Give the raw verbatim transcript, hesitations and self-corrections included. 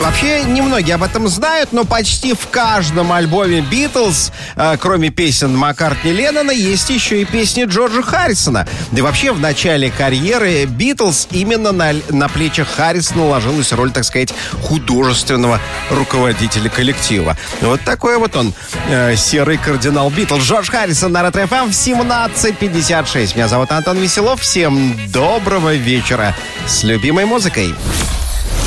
Вообще, немногие об этом знают, но почти в каждом альбоме Битлз, э, кроме песен Маккартни и Леннона, есть еще и песни Джорджа Харрисона. Да и вообще, в начале карьеры Битлз именно на, на плечах Харрисона ложилась роль, так сказать, художественного руководителя коллектива. Вот такой вот он, э, серый кардинал Битлз. Джордж Харрисон на Ретро-эф эм в семнадцать пятьдесят шесть. Меня зовут Антон Веселов. Всем доброго вечера с любимой музыкой.